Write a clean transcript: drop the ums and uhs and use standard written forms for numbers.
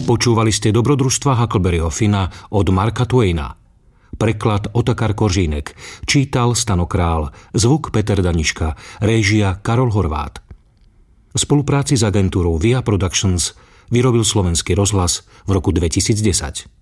Počúvali ste Dobrodružstva Huckleberryho Finna od Marka Twaina. Preklad Otakar Koržínek. Čítal Stano Král. Zvuk Peter Daniška. Réžia Karol Horvát. V spolupráci s agentúrou Via Productions vyrobil Slovenský rozhlas v roku 2010.